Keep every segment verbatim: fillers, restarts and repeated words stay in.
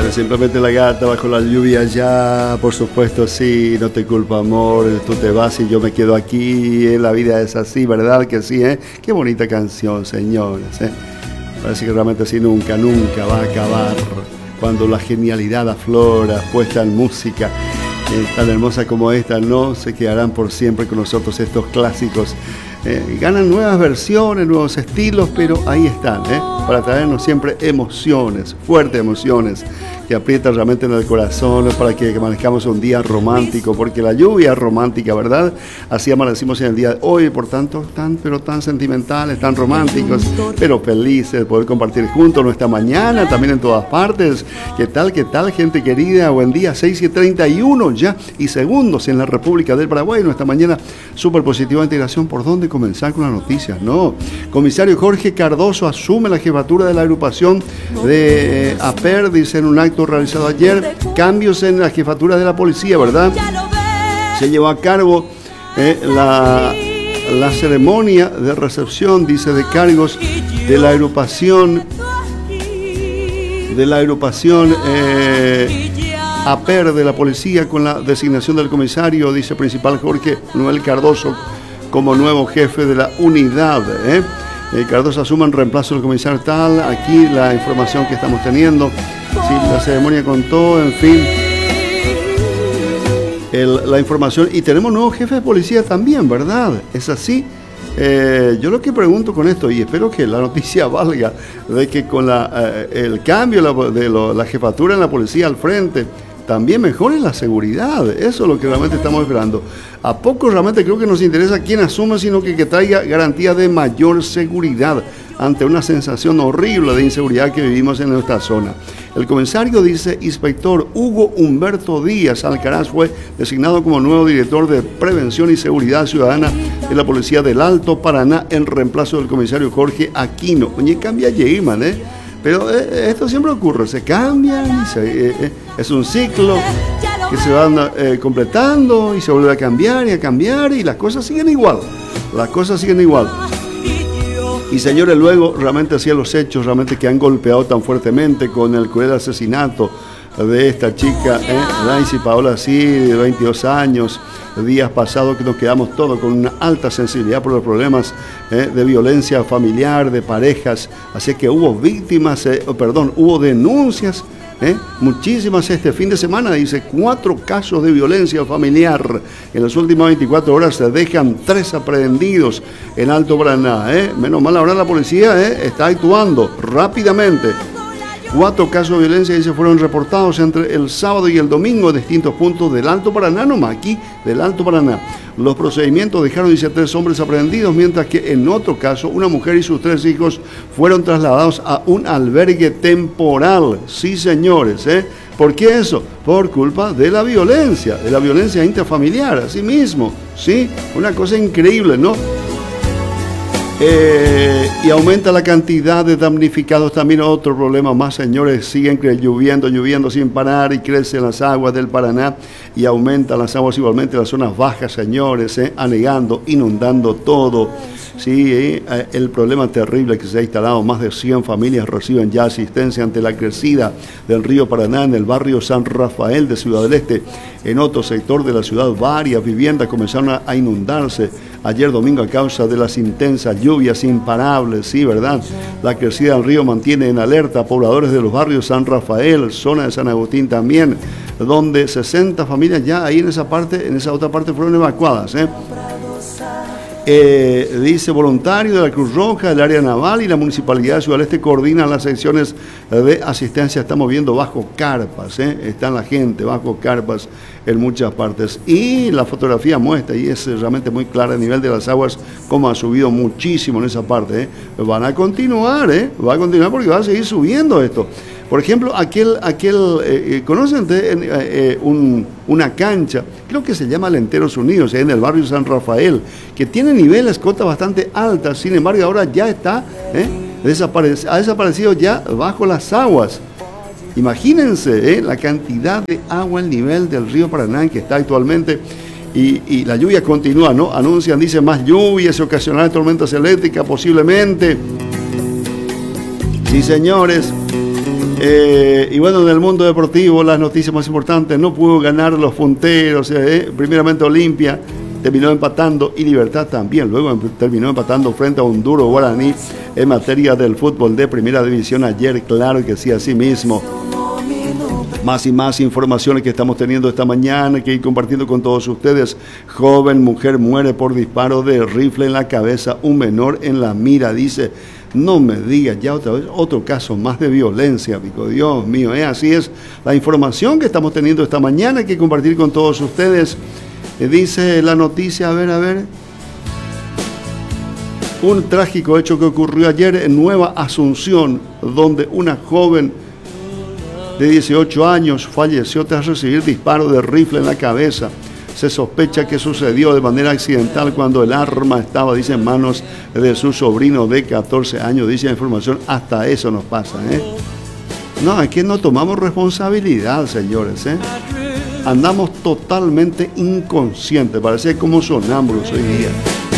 Simplemente la gata bajo la lluvia ya, por supuesto, sí, no te culpo, amor, tú te vas y yo me quedo aquí, eh, la vida es así, ¿verdad que sí? Eh? Qué bonita canción, señores, eh. Parece que realmente así nunca, nunca va a acabar, cuando la genialidad aflora, puesta en música, eh, tan hermosa como esta, no se quedarán por siempre con nosotros estos clásicos. Eh, ganan nuevas versiones, nuevos estilos, pero ahí están, ¿eh? Para traernos siempre emociones, fuertes emociones, que aprietan realmente en el corazón, para que amanezcamos un día romántico, porque la lluvia es romántica, ¿verdad? Así amanecimos en el día de hoy, por tanto, tan, pero tan sentimentales, tan románticos, pero felices de poder compartir juntos nuestra mañana, también en todas partes. ¿Qué tal, qué tal, gente querida? Buen día, seis y treinta y uno ya, y segundos en la República del Paraguay, nuestra mañana súper positiva de integración. ¿Por dónde comenzar con las noticias? No. Comisario Jorge Cardoso asume la jefatura de la agrupación de eh, A P E R, dice en un acto realizado ayer. Cambios en la jefatura de la policía, ¿verdad? Se llevó a cargo eh, la, la ceremonia de recepción, dice, de cargos de la agrupación de la agrupación eh, A P E R de la policía, con la designación del comisario, dice principal Jorge Noel Cardoso, como nuevo jefe de la unidad. ¿eh? Eh, Cardoso asume en reemplazo del comisario tal. Aquí la información que estamos teniendo. Sí, la ceremonia contó, en fin. El, la información. Y tenemos nuevo jefe de policía también, ¿verdad? ¿Es así? Eh, yo lo que pregunto con esto, y espero que la noticia valga, de que con la, eh, el cambio de, la, de lo, la jefatura en la policía al frente, también mejore la seguridad. Eso es lo que realmente estamos esperando. A poco realmente creo que nos interesa quién asume, sino que, que traiga garantía de mayor seguridad ante una sensación horrible de inseguridad que vivimos en nuestra zona. El comisario, dice, inspector Hugo Humberto Díaz Alcaraz, fue designado como nuevo director de Prevención y Seguridad Ciudadana de la Policía del Alto Paraná, en reemplazo del comisario Jorge Aquino. Oye, cambia Yeiman, ¿eh? Pero eh, esto siempre ocurre, se cambian, y se, eh, eh, es un ciclo que se va eh, completando y se vuelve a cambiar y a cambiar y las cosas siguen igual, las cosas siguen igual. Y señores, luego realmente hacía los hechos realmente que han golpeado tan fuertemente con el cruel asesinato de esta chica, eh, Nancy Paola Sí, de veintidós años, días pasados, que nos quedamos todos con una alta sensibilidad por los problemas eh, de violencia familiar, de parejas. Así que hubo víctimas, eh, perdón, hubo denuncias, eh, muchísimas este fin de semana, dice, cuatro casos de violencia familiar. En las últimas veinticuatro horas se dejan tres aprehendidos en Alto Paraná. Eh. Menos mal ahora la policía eh, está actuando rápidamente. Cuatro casos de violencia y se fueron reportados entre el sábado y el domingo en distintos puntos del Alto Paraná, nomás aquí del Alto Paraná. Los procedimientos dejaron, dice, tres hombres aprehendidos, mientras que en otro caso una mujer y sus tres hijos fueron trasladados a un albergue temporal. Sí, señores, ¿eh? ¿Por qué eso? Por culpa de la violencia, de la violencia intrafamiliar, así mismo, ¿sí? Una cosa increíble, ¿no? Eh, y aumenta la cantidad de damnificados. También otro problema más, señores, siguen lloviendo, lloviendo sin parar, y crecen las aguas del Paraná y aumentan las aguas igualmente en las zonas bajas, señores, eh, anegando, inundando todo. Sí, eh, el problema terrible que se ha instalado, más de cien familias reciben ya asistencia ante la crecida del río Paraná en el barrio San Rafael de Ciudad del Este. En otro sector de la ciudad, varias viviendas comenzaron a, a inundarse ayer domingo a causa de las intensas lluvias imparables, sí, ¿verdad? La crecida del río mantiene en alerta a pobladores de los barrios San Rafael, zona de San Agustín también, donde sesenta familias ya ahí en esa parte, en esa otra parte fueron evacuadas, ¿eh? Eh, dice, voluntario de la Cruz Roja, del área naval y la Municipalidad de Ciudad del Este coordinan las secciones de asistencia. Estamos viendo bajo carpas, ¿eh? Está la gente bajo carpas en muchas partes. Y la fotografía muestra, y es realmente muy clara, el nivel de las aguas, como ha subido muchísimo en esa parte, ¿eh? Van a continuar, ¿eh? Va a continuar porque va a seguir subiendo esto. Por ejemplo, aquel, aquel eh, ¿conocen de, eh, eh, un, una cancha? Creo que se llama Lenteros Unidos, eh, en el barrio San Rafael, que tiene niveles, cotas bastante altas, sin embargo ahora ya está, eh, desaparec- ha desaparecido ya bajo las aguas. Imagínense eh, la cantidad de agua, el nivel del río Paraná que está actualmente, y, y la lluvia continúa, ¿no? Anuncian, dice, más lluvias y ocasionales tormentas eléctricas posiblemente. Sí, señores. Eh, y bueno, en el mundo deportivo, las noticias más importantes: no pudo ganar los punteros, eh, primeramente Olimpia terminó empatando y Libertad también, luego terminó empatando frente a un duro Guaraní en materia del fútbol de primera división ayer, claro que sí, así mismo. Más y más informaciones que estamos teniendo esta mañana, que ir compartiendo con todos ustedes. Joven mujer muere por disparo de rifle en la cabeza, un menor en la mira, dice. No me digas, ya otra vez, otro caso más de violencia, amigo. Dios mío, ¿eh? Así es la información que estamos teniendo esta mañana, que compartir con todos ustedes. Eh, dice la noticia, a ver, a ver. Un trágico hecho que ocurrió ayer en Nueva Asunción, donde una joven de dieciocho años falleció tras recibir disparo de rifle en la cabeza. Se sospecha que sucedió de manera accidental cuando el arma estaba, dice, en manos de su sobrino de catorce años. Dice la información, hasta eso nos pasa, ¿eh? No, es que no tomamos responsabilidad, señores, ¿eh? Andamos totalmente inconscientes, parece como sonámbulos hoy día.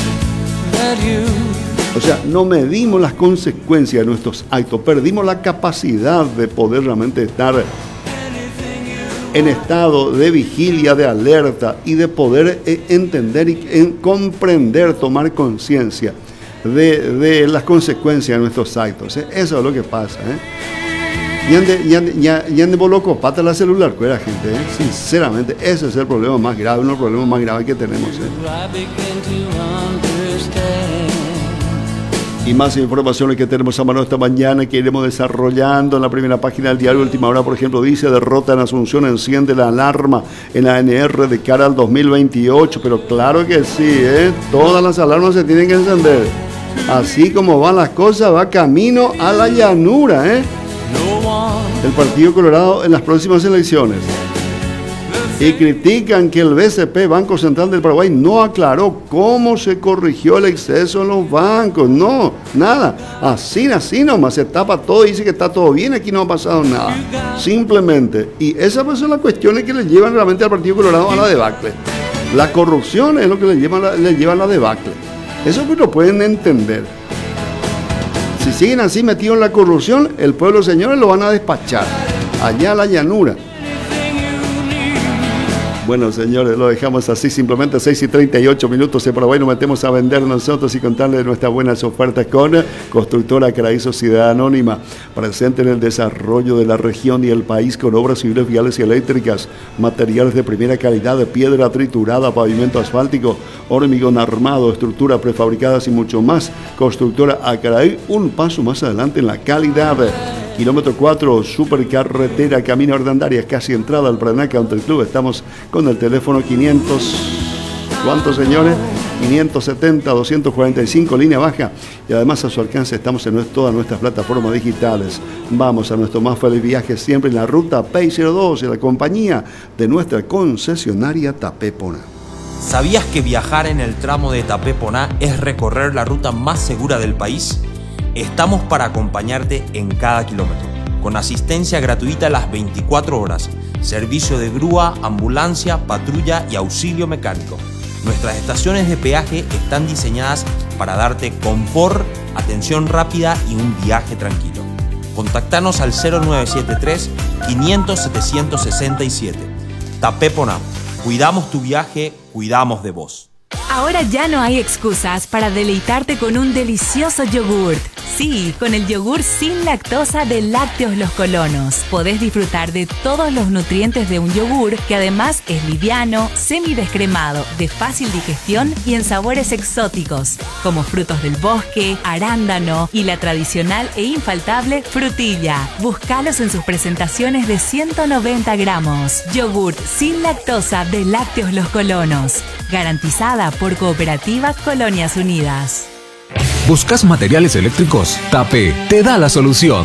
O sea, no medimos las consecuencias de nuestros actos, perdimos la capacidad de poder realmente estar en estado de vigilia, de alerta y de poder eh, entender y eh, comprender, tomar conciencia de, de las consecuencias de nuestros actos, ¿eh? Eso es lo que pasa, ¿eh? Y ande, y ande, y ande loco, pata la celular, cuera gente, ¿eh? Sinceramente, ese es el problema más grave, uno de los problemas más graves que tenemos, ¿eh? Y más informaciones que tenemos a mano esta mañana, que iremos desarrollando en la primera página del diario Última Hora. Por ejemplo, dice: derrota en Asunción, enciende la alarma en la A N R de cara al dos mil veintiocho. Pero claro que sí, ¿eh? Todas las alarmas se tienen que encender. Así como van las cosas, va camino a la llanura, ¿eh? El Partido Colorado en las próximas elecciones. Y critican que el B C P, Banco Central del Paraguay, no aclaró cómo se corrigió el exceso en los bancos. No, nada. Así, así nomás se tapa todo y dice que está todo bien, aquí no ha pasado nada. Simplemente. Y esas pues son las cuestiones que le llevan realmente al Partido Colorado a la debacle. La corrupción es lo que le lleva, le lleva a la debacle. Eso pues lo pueden entender. Si siguen así metidos en la corrupción, el pueblo, señores, lo van a despachar allá a la llanura. Bueno, señores, lo dejamos así, simplemente seis y treinta y ocho minutos en Paraguay. Nos metemos a vender nosotros y contarles nuestras buenas ofertas con Constructora Caraí Sociedad Anónima, presente en el desarrollo de la región y el país con obras civiles, viales y eléctricas, materiales de primera calidad, de piedra triturada, pavimento asfáltico, hormigón armado, estructuras prefabricadas y mucho más. Constructora Acaraí, un paso más adelante en la calidad. Kilómetro cuatro, supercarretera, camino Ardandaria, casi entrada al Paraná Country Club. Estamos con el teléfono quinientos, ¿cuántos, señores? quinientos setenta, doscientos cuarenta y cinco, línea baja. Y además a su alcance estamos en todas nuestras plataformas digitales. Vamos a nuestro más feliz viaje siempre en la ruta P cero dos, en la compañía de nuestra concesionaria Tapé-Poná. ¿Sabías que viajar en el tramo de Tapé-Poná es recorrer la ruta más segura del país? Estamos para acompañarte en cada kilómetro, con asistencia gratuita las veinticuatro horas, servicio de grúa, ambulancia, patrulla y auxilio mecánico. Nuestras estaciones de peaje están diseñadas para darte confort, atención rápida y un viaje tranquilo. Contactanos al cero nueve siete tres, quinientos, setecientos sesenta y siete. Tapé-Poná. Cuidamos tu viaje, cuidamos de vos. Ahora ya no hay excusas para deleitarte con un delicioso yogurt. Sí, con el yogur sin lactosa de Lácteos Los Colonos. Podés disfrutar de todos los nutrientes de un yogur que además es liviano, semidescremado, de fácil digestión y en sabores exóticos, como frutos del bosque, arándano y la tradicional e infaltable frutilla. Búscalos en sus presentaciones de ciento noventa gramos. Yogur sin lactosa de Lácteos Los Colonos. Garantizada por Cooperativa Colonias Unidas. ¿Buscas materiales eléctricos? Tapé te da la solución.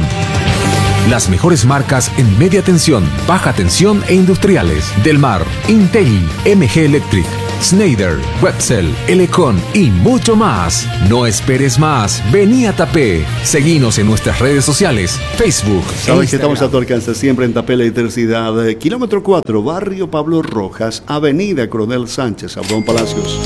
Las mejores marcas en media tensión, baja tensión e industriales. Delmar, Intel, M G Electric, Schneider, Wetzel, Elecon y mucho más. No esperes más. Vení a Tapé. Seguinos en nuestras redes sociales, Facebook. Sabes que estamos a tu alcance siempre en Tapé Electricidad. Kilómetro cuatro, Barrio Pablo Rojas, Avenida Coronel Sánchez, Abrón Palacios.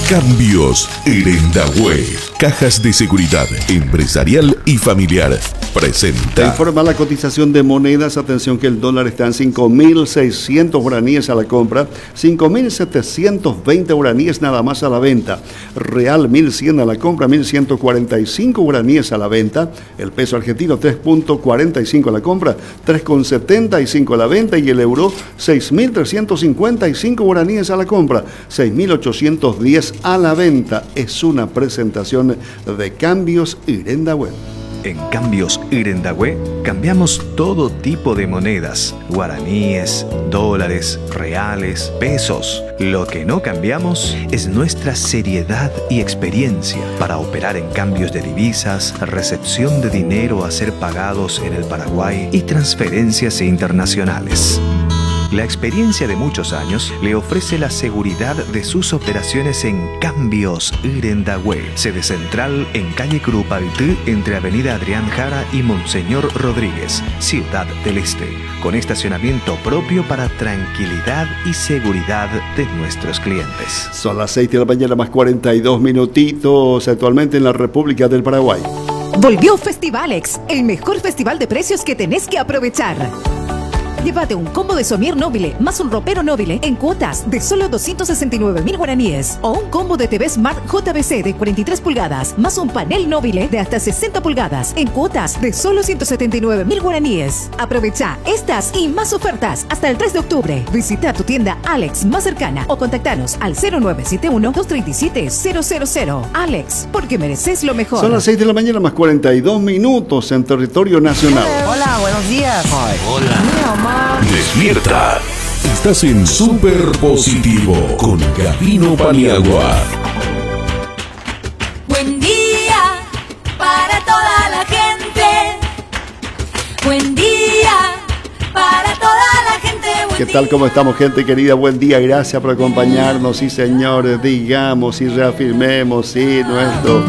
Cambios Erendahue. Cajas de seguridad empresarial y familiar. Te presenta informa la cotización de monedas. Atención que el dólar está en cinco mil seiscientos guaraníes a la compra, cinco mil setecientos veinte guaraníes nada más a la venta. Real mil cien a la compra, mil ciento cuarenta y cinco guaraníes a la venta. El peso argentino tres punto cuarenta y cinco a la compra, tres punto setenta y cinco a la venta. Y el euro seis mil trescientos cincuenta y cinco guaraníes a la compra, seis mil ochocientos diez a la venta. Es una presentación de Cambios Irendahue. En Cambios Irendahue cambiamos todo tipo de monedas, guaraníes, dólares, reales, pesos. Lo que no cambiamos es nuestra seriedad y experiencia para operar en cambios de divisas, recepción de dinero a ser pagados en el Paraguay y transferencias internacionales. La experiencia de muchos años le ofrece la seguridad de sus operaciones en Cambios Irendahue, sede central en calle Curupaytí, entre avenida Adrián Jara y Monseñor Rodríguez, Ciudad del Este, con estacionamiento propio para tranquilidad y seguridad de nuestros clientes. Son las seis de la mañana más cuarenta y dos minutitos, actualmente en la República del Paraguay. Volvió Festivalex, el mejor festival de precios que tenés que aprovechar. Llévate un combo de somier Nobile más un ropero Nobile en cuotas de solo doscientos sesenta y nueve mil guaraníes. O un combo de T V Smart J V C de cuarenta y tres pulgadas más un panel Nobile de hasta sesenta pulgadas en cuotas de solo ciento setenta y nueve mil guaraníes. Aprovecha estas y más ofertas hasta el tres de octubre. Visita tu tienda Alex más cercana o contactanos al cero nueve siete uno, dos tres siete, cero cero cero. Alex, porque mereces lo mejor. Son las seis de la mañana más cuarenta y dos minutos en territorio nacional. Hola, buenos días. Ay, hola. Mi mamá. Despierta. Estás en Super Positivo con Gabino Paniagua. Buen día para toda la gente. Buen día para toda la gente. Buen ¿Qué tal? ¿Cómo estamos, gente querida? Buen día, gracias por acompañarnos. Sí, señores, digamos y reafirmemos, sí, nuestro,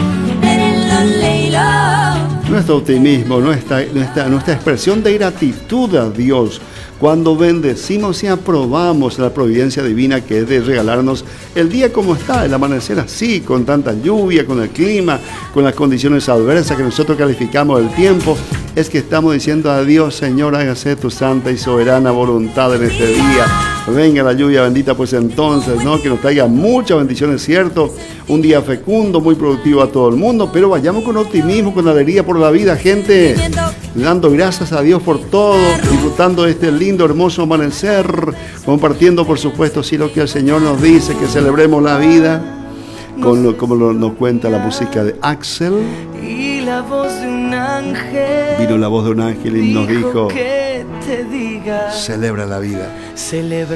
nuestro optimismo, nuestra, nuestra, nuestra expresión de gratitud a Dios. Cuando bendecimos y aprobamos la providencia divina que es de regalarnos el día como está, el amanecer así, con tanta lluvia, con el clima, con las condiciones adversas que nosotros calificamos del tiempo, es que estamos diciendo a Dios, Señor, hágase tu santa y soberana voluntad en este día. Venga la lluvia bendita, pues entonces, ¿no? Que nos traiga muchas bendiciones, cierto. Un día fecundo, muy productivo a todo el mundo, pero vayamos con optimismo, con alegría por la vida, gente. Dando gracias a Dios por todo, disfrutando de este lindo, hermoso amanecer, compartiendo, por supuesto, sí, lo que el Señor nos dice, que celebremos la vida, con lo, como lo, nos cuenta la música de Axel. Y la voz de un ángel. Vino la voz de un ángel y nos dijo, que te diga, celebra la vida. Celebra